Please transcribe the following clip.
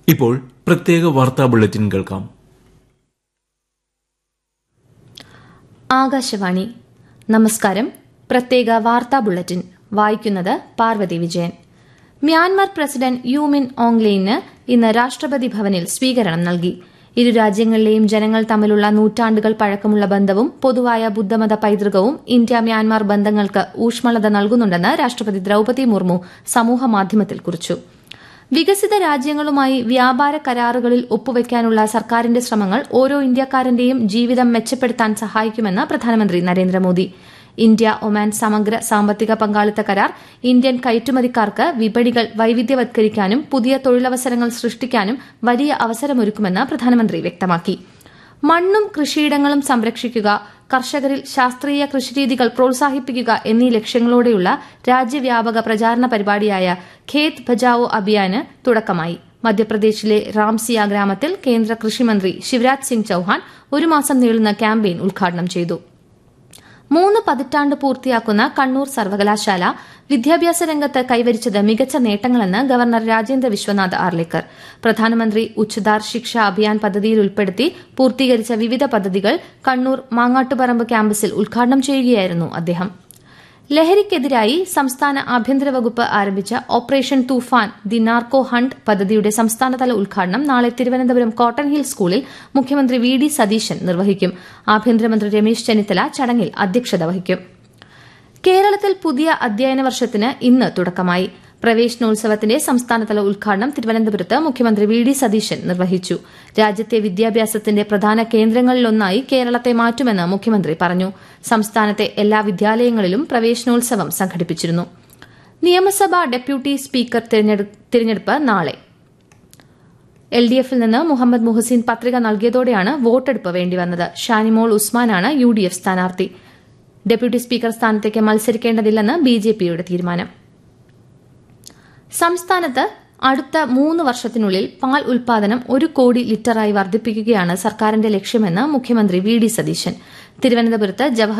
ഇപ്പോൾ പ്രത്യേക വാർത്താ ബുള്ളറ്റിൻ കേൾക്കാം. ആകാശവാണി. നമസ്കാരം. പ്രത്യേക വാർത്താ ബുള്ളറ്റിൻ വായിക്കുന്നത് Parvathi Vijayan. Myanmar president U മിൻ ഓങ് ലെയിന് ഇന്ന് രാഷ്ട്രപതി ഭവനിൽ സ്വീകരണം നൽകി. ഇരു രാജ്യങ്ങളിലെയും ജനങ്ങൾ തമ്മിലുള്ള നൂറ്റാണ്ടുകൾ പഴക്കമുള്ള ബന്ധവും പൊതുവായ ബുദ്ധമത പൈതൃകവും ഇന്ത്യ മ്യാൻമാർ ബന്ധങ്ങൾക്ക് ഊഷ്മളത നൽകുന്നുണ്ടെന്ന് രാഷ്ട്രപതി ദ്രൌപദി മുർമു സമൂഹമാധ്യമത്തിൽ കുറിച്ചു. വികസിത രാജ്യങ്ങളുമായി വ്യാപാര കരാറുകളിൽ ഒപ്പുവയ്ക്കാനുള്ള സർക്കാരിന്റെ ശ്രമങ്ങൾ ഓരോ ഇന്ത്യക്കാരന്റെയും ജീവിതം മെച്ചപ്പെടുത്താൻ സഹായിക്കുമെന്ന് പ്രധാനമന്ത്രി നരേന്ദ്രമോദി. ഇന്ത്യ ഒമാൻ സമഗ്ര സാമ്പത്തിക പങ്കാളിത്ത കരാർ ഇന്ത്യൻ കയറ്റുമതിക്കാർക്ക് വിപണികൾ വൈവിധ്യവത്കരിക്കാനും പുതിയ തൊഴിലവസരങ്ങൾ സൃഷ്ടിക്കാനും വലിയ അവസരമൊരുക്കുമെന്ന് പ്രധാനമന്ത്രി വ്യക്തമാക്കി. മണ്ണും കൃഷിയിടങ്ങളും സംരക്ഷിക്കുക, കർഷകരിൽ ശാസ്ത്രീയ കൃഷിരീതികൾ പ്രോത്സാഹിപ്പിക്കുക എന്നീ ലക്ഷ്യങ്ങളോടെയുള്ള രാജ്യവ്യാപക പ്രചാരണ പരിപാടിയായ ഖേത് ബചാവോ അഭിയാന് തുടക്കമായി. മധ്യപ്രദേശിലെ റാംസിയ ഗ്രാമത്തിൽ കേന്ദ്ര കൃഷിമന്ത്രി ശിവരാജ് സിംഗ് ചൌഹാൻ ഒരു മാസം നീളുന്ന ക്യാമ്പയിൻ ഉദ്ഘാടനം ചെയ്തു. 3 പതിറ്റാണ്ട് പൂർത്തിയാക്കുന്ന കണ്ണൂർ സർവകലാശാല വിദ്യാഭ്യാസ രംഗത്ത് കൈവരിച്ചത് മികച്ച നേട്ടങ്ങളെന്ന് ഗവർണർ രാജേന്ദ്ര വിശ്വനാഥ് ആർലേക്കർ. പ്രധാനമന്ത്രി ഉച്ച്താർ ശിക്ഷ അഭിയാൻ പദ്ധതിയിൽ ഉൾപ്പെടുത്തി പൂർത്തീകരിച്ച വിവിധ പദ്ധതികൾ കണ്ണൂർ മാങ്ങാട്ടുപറമ്പ് ക്യാമ്പസിൽ ഉദ്ഘാടനം ചെയ്യുകയായിരുന്നു അദ്ദേഹം. ലഹരിക്കെതിരായി സംസ്ഥാന ആഭ്യന്തര വകുപ്പ് ആരംഭിച്ച operation Toofan the narco hunt പദ്ധതിയുടെ സംസ്ഥാനതല ഉദ്ഘാടനം നാളെ തിരുവനന്തപുരം കോട്ടൺ ഹിൽ സ്കൂളിൽ മുഖ്യമന്ത്രി വി ഡി സതീശൻ നിർവഹിക്കും. ആഭ്യന്തരമന്ത്രി രമേശ് ചെന്നിത്തല ചടങ്ങിൽ അധ്യക്ഷത വഹിക്കും. കേരളത്തിൽ പുതിയ അധ്യയന വർഷത്തിന് ഇന്ന് തുടക്കമായി. പ്രവേശനോത്സവത്തിന്റെ സംസ്ഥാനതല ഉദ്ഘാടനം തിരുവനന്തപുരത്ത് മുഖ്യമന്ത്രി വി ഡി സതീശൻ നിർവഹിച്ചു. രാജ്യത്തെ വിദ്യാഭ്യാസത്തിന്റെ പ്രധാന കേന്ദ്രങ്ങളിലൊന്നായി കേരളത്തെ മാറ്റുമെന്ന് മുഖ്യമന്ത്രി പറഞ്ഞു. സംസ്ഥാനത്തെ എല്ലാ വിദ്യാലയങ്ങളിലും പ്രവേശനോത്സവം സംഘടിപ്പിച്ചിരുന്നു. നിയമസഭാ ഡെപ്യൂട്ടി സ്പീക്കർ തിരഞ്ഞെടുപ്പ് നാളെ. LDF-ൽ നിന്ന് മുഹമ്മദ് മുഹസിൻ പത്രിക നൽകിയതോടെയാണ് വോട്ടെടുപ്പ് വേണ്ടിവന്നത്. ഷാനിമോൾ ഉസ്മാനാണ് UDF സ്ഥാനാർത്ഥി. ഡെപ്യൂട്ടി സ്പീക്കർ സ്ഥാനത്തേക്ക് മത്സരിക്കേണ്ടതില്ലെന്ന് BJPയുടെ തീരുമാനം. സംസ്ഥാനത്ത് അടുത്ത 3 വർഷത്തിനുള്ളിൽ പാൽ ഉൽപാദനം 1 കോടി ലിറ്ററായി വർദ്ധിപ്പിക്കുകയാണ് സർക്കാരിന്റെ ലക്ഷ്യമെന്ന് മുഖ്യമന്ത്രി വി ഡി സതീശൻ. തിരുവനന്തപുരത്ത്